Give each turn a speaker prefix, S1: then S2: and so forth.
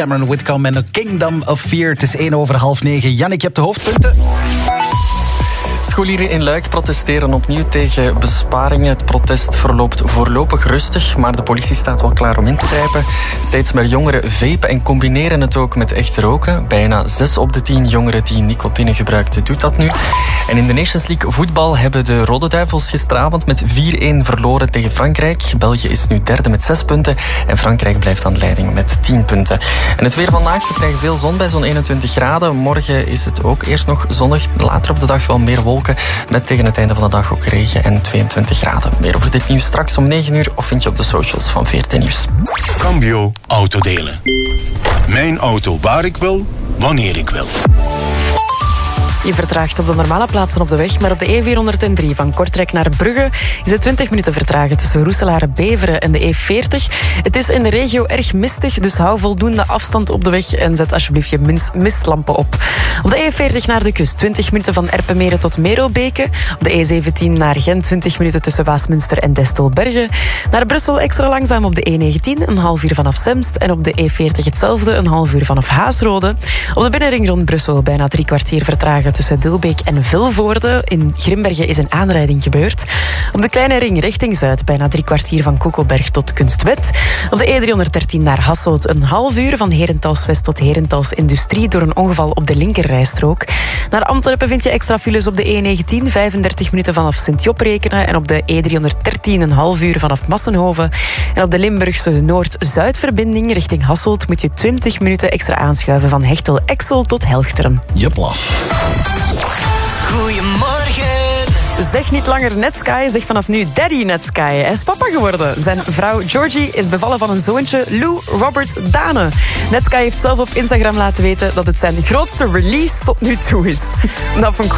S1: Cameron Whitcomb en A Kingdom of Fear. Het is 9:01. Jannik, je hebt de hoofdpunten.
S2: Scholieren in Luik protesteren opnieuw tegen besparingen. Het protest verloopt voorlopig rustig, maar de politie staat wel klaar om in te grijpen. Steeds meer jongeren vapen en combineren het ook met echt roken. Bijna 6 op de 10 jongeren die nicotine gebruikten doet dat nu. En in de Nations League voetbal hebben de Rode Duivels gisteravond met 4-1 verloren tegen Frankrijk. België is nu derde met 6 punten en Frankrijk blijft aan leiding met 10 punten. En het weer vandaag, we krijgen veel zon bij zo'n 21 graden. Morgen is het ook eerst nog zonnig, later op de dag wel meer wolken. Met tegen het einde van de dag ook regen en 22 graden. Meer over dit nieuws straks om 9 uur of vind je op de socials van VRT Nieuws.
S3: Cambio Autodelen. Mijn auto waar ik wil, wanneer ik wil.
S4: Je vertraagt op de normale plaatsen op de weg, maar op de E403 van Kortrijk naar Brugge is het 20 minuten vertragen tussen Roeselare, Beveren en de E40. Het is in de regio erg mistig, dus hou voldoende afstand op de weg en zet alsjeblieft je mistlampen op. Op de E40 naar de kust 20 minuten van Erpenmeren tot Merelbeke. Op de E17 naar Gent 20 minuten tussen Waasmunster en Destelbergen. Naar Brussel extra langzaam op de E19, een half uur vanaf Zemst. En op de E40 hetzelfde, een half uur vanaf Haasrode. Op de binnenring rond Brussel bijna 3 kwartier vertragen tussen Dilbeek en Vilvoorde. In Grimbergen is een aanrijding gebeurd. Op de kleine ring richting Zuid bijna 3 kwartier van Koekelberg tot Kunstwet. Op de E313 naar Hasselt een half uur van Herentals West tot Herentals Industrie door een ongeval op de linkerrijstrook. Naar Antwerpen vind je extra files op de E19, 35 minuten vanaf Sint-Job rekenen en op de E313 een half uur vanaf Massenhoven. En op de Limburgse Noord-Zuid-verbinding richting Hasselt moet je 20 minuten extra aanschuiven van Hechtel-Exel tot Helchteren.
S1: Jepla.
S5: Goedemorgen.
S4: Zeg niet langer Netsky, zeg vanaf nu Daddy Netsky. Hij is papa geworden. Zijn vrouw Georgie is bevallen van een zoontje, Lou Robert Dane. Netsky heeft zelf op Instagram laten weten dat het zijn grootste release tot nu toe is. Dat vond ik